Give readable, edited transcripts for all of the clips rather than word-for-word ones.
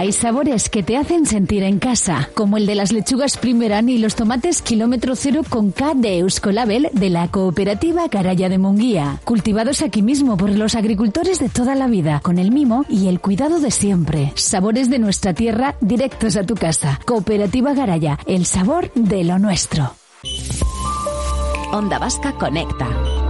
Hay sabores que te hacen sentir en casa, como el de las lechugas Primeran y los tomates kilómetro cero con K de Euskolabel de la cooperativa Garaya de Munguía, cultivados aquí mismo por los agricultores de toda la vida, con el mimo y el cuidado de siempre. Sabores de nuestra tierra directos a tu casa. Cooperativa Garaya, el sabor de lo nuestro. Onda Vasca conecta.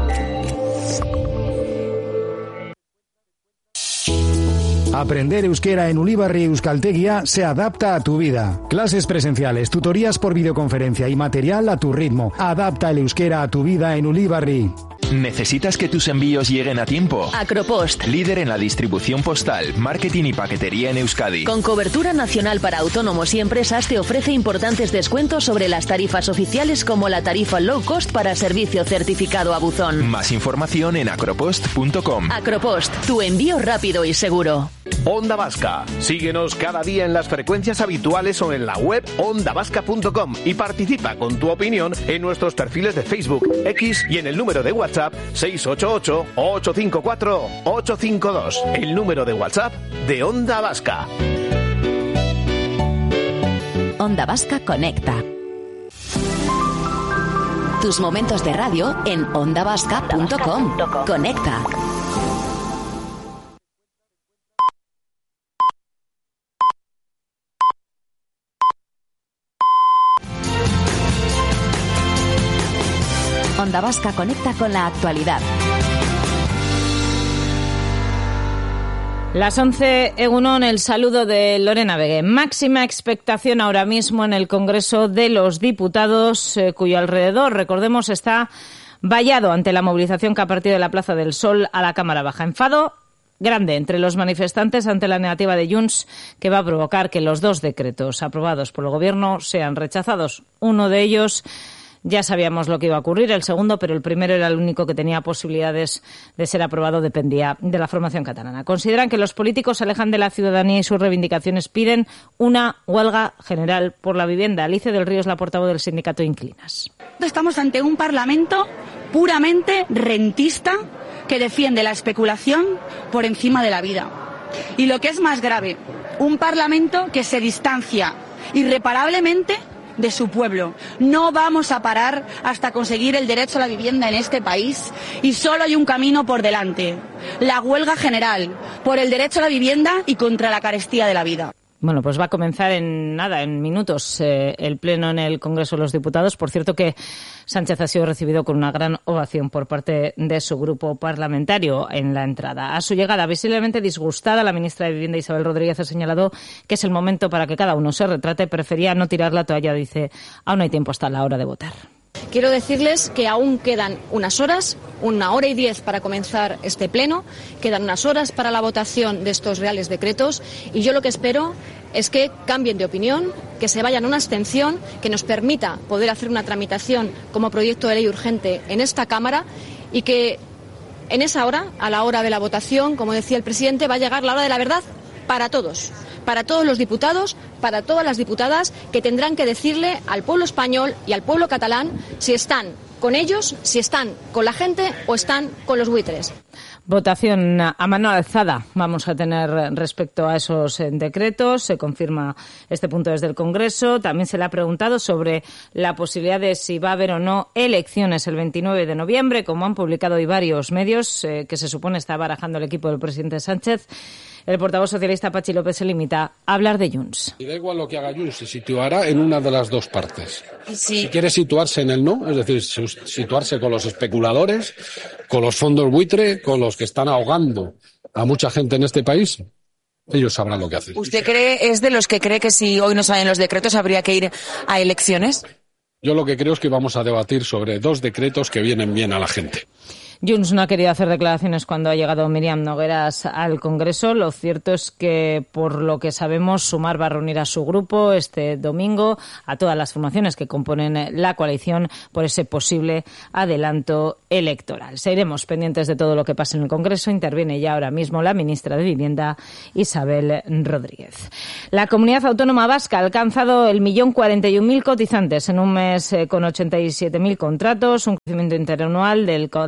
Aprender euskera en Ulibarri Euskaltegia se adapta a tu vida. Clases presenciales, tutorías por videoconferencia y material a tu ritmo. Adapta el euskera a tu vida en Ulibarri. ¿Necesitas que tus envíos lleguen a tiempo? Acropost. Líder en la distribución postal, marketing y paquetería en Euskadi. Con cobertura nacional para autónomos y empresas, te ofrece importantes descuentos sobre las tarifas oficiales, como la tarifa low cost para servicio certificado a buzón. Más información en acropost.com. Acropost, tu envío rápido y seguro. Onda Vasca. Síguenos cada día en las frecuencias habituales o en la web ondavasca.com y participa con tu opinión en nuestros perfiles de Facebook, X y en el número de WhatsApp 688-854-852. El número de WhatsApp de Onda Vasca. Onda Vasca conecta. Tus momentos de radio en ondavasca.com. Conecta. Onda Vasca conecta con la actualidad. Las 11, Egunon, el saludo de Lorena Vegue. Máxima expectación ahora mismo en el Congreso de los Diputados, cuyo alrededor, recordemos, está vallado ante la movilización que ha partido de la Plaza del Sol a la Cámara Baja. Enfado grande entre los manifestantes ante la negativa de Junts, que va a provocar que los dos decretos aprobados por el Gobierno sean rechazados. Uno de ellos, ya sabíamos lo que iba a ocurrir, el segundo, pero el primero era el único que tenía posibilidades de ser aprobado, dependía de la formación catalana. Consideran que los políticos se alejan de la ciudadanía y sus reivindicaciones, piden una huelga general por la vivienda. Alicia del Río es la portavoz del sindicato Inquilinas. Estamos ante un Parlamento puramente rentista que defiende la especulación por encima de la vida. Y lo que es más grave, un Parlamento que se distancia irreparablemente de su pueblo. No vamos a parar hasta conseguir el derecho a la vivienda en este país y solo hay un camino por delante: la huelga general por el derecho a la vivienda y contra la carestía de la vida. Bueno, pues va a comenzar en minutos el pleno en el Congreso de los Diputados. Por cierto que Sánchez ha sido recibido con una gran ovación por parte de su grupo parlamentario en la entrada. A su llegada, visiblemente disgustada, la ministra de Vivienda, Isabel Rodríguez, ha señalado que es el momento para que cada uno se retrate. Prefería no tirar la toalla, dice, aún hay tiempo hasta la hora de votar. Quiero decirles que aún quedan unas horas, 1 hora y 10 para comenzar este pleno, quedan unas horas para la votación de estos reales decretos y yo lo que espero es que cambien de opinión, que se vayan a una abstención, que nos permita poder hacer una tramitación como proyecto de ley urgente en esta Cámara y que en esa hora, a la hora de la votación, como decía el presidente, va a llegar la hora de la verdad para todos los diputados, para todas las diputadas, que tendrán que decirle al pueblo español y al pueblo catalán si están con ellos, si están con la gente o están con los buitres. Votación a mano alzada vamos a tener respecto a esos decretos. Se confirma este punto desde el Congreso. También se le ha preguntado sobre la posibilidad de si va a haber o no elecciones el 29 de noviembre, como han publicado hoy varios medios, que se supone está barajando el equipo del presidente Sánchez. El portavoz socialista Patxi López se limita a hablar de Junts. Y da igual lo que haga Junts, se situará en una de las dos partes. Si quiere situarse en el no, es decir, situarse con los especuladores, con los fondos buitre, con los que están ahogando a mucha gente en este país, ellos sabrán lo que hacen. ¿Usted es de los que cree que si hoy no salen los decretos habría que ir a elecciones? Yo lo que creo es que vamos a debatir sobre 2 decretos que vienen bien a la gente. Junts no ha querido hacer declaraciones cuando ha llegado Míriam Nogueras al Congreso. Lo cierto es que, por lo que sabemos, Sumar va a reunir a su grupo este domingo, a todas las formaciones que componen la coalición, por ese posible adelanto electoral. Seguiremos pendientes de todo lo que pase en el Congreso. Interviene ya ahora mismo la ministra de Vivienda, Isabel Rodríguez. La Comunidad Autónoma Vasca ha alcanzado el 1.041.000 cotizantes en un mes con 87.000 contratos, un crecimiento interanual de la contratación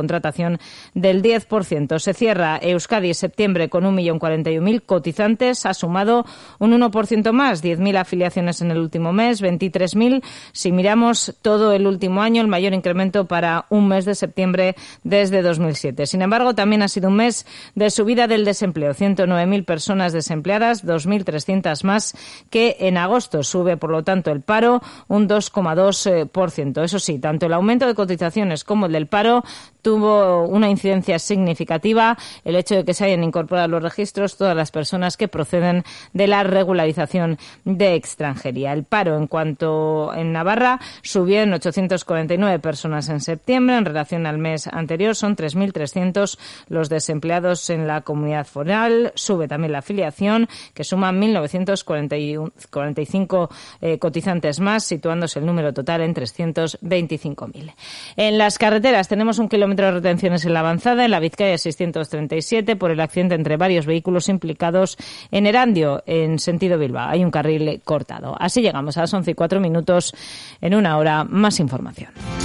contratación del 10%. Se cierra Euskadi septiembre con 1.041.000 cotizantes, ha sumado un 1% más, 10.000 afiliaciones en el último mes, 23.000 si miramos todo el último año, el mayor incremento para un mes de septiembre desde 2007. Sin embargo, también ha sido un mes de subida del desempleo, 109.000 personas desempleadas, 2.300 más que en agosto. Sube, por lo tanto, el paro un 2,2%. Eso sí, tanto el aumento de cotizaciones como el del paro tuvo una incidencia significativa el hecho de que se hayan incorporado a los registros todas las personas que proceden de la regularización de extranjería. El paro, en cuanto en Navarra, subió en 849 personas en septiembre. En relación al mes anterior, son 3.300 los desempleados en la comunidad foral. Sube también la afiliación, que suma 1.945 cotizantes más, situándose el número total en 325.000. En las carreteras tenemos 1 kilómetro de retenciones en la avanzada, en la Vizcaya 637, por el accidente entre varios vehículos implicados en Erandio, en sentido Bilbao. Hay un carril cortado. Así llegamos a las 11:04. En una hora, más información.